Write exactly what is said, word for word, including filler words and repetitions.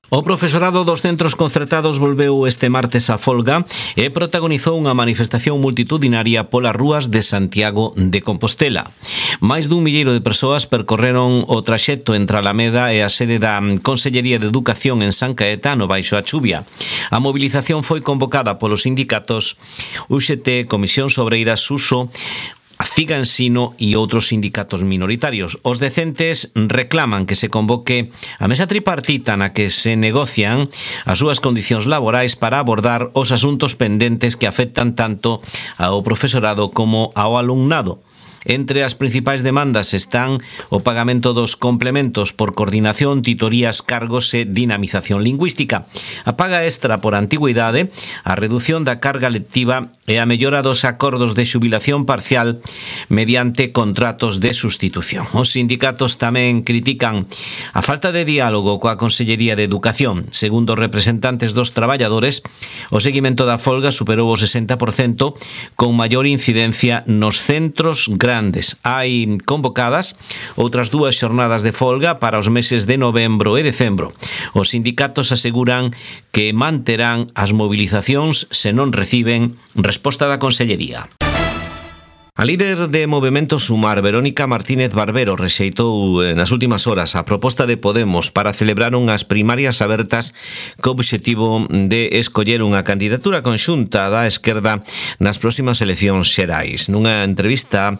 O profesorado dos centros concertados volveu este martes á folga e protagonizou unha manifestación multitudinaria polas rúas de Santiago de Compostela. Máis dun milleiro de persoas percorreron o traxecto entre a Alameda e a sede da Consellería de Educación en San Caetano baixo a chuvia. A mobilización foi convocada polos sindicatos U X T, Comisións Obreiras, Suso, a Figa Ensino e outros sindicatos minoritarios. Os decentes reclaman que se convoque a mesa tripartita na que se negocian as súas condicións laborais para abordar os asuntos pendentes que afectan tanto ao profesorado como ao alumnado. Entre as principais demandas están o pagamento dos complementos por coordinación, titorías, cargos e dinamización lingüística, a paga extra por antigüidade, a redución da carga lectiva e a mellora dos acordos de xubilación parcial mediante contratos de sustitución. Os sindicatos tamén critican a falta de diálogo coa Consellería de Educación. Segundo os representantes dos traballadores, o seguimento da folga superou o sesenta por cento, con maior incidencia nos centros grandes. Hai convocadas outras dúas xornadas de folga para os meses de novembro e decembro. Os sindicatos aseguran que manterán as mobilizacións se non reciben resposta da Consellería. A líder de Movemento Sumar, Verónica Martínez Barbero, rexeitou nas últimas horas a proposta de Podemos para celebrar unhas primarias abertas co obxectivo de escoller unha candidatura conxunta da esquerda nas próximas eleccións xerais. Nunha entrevista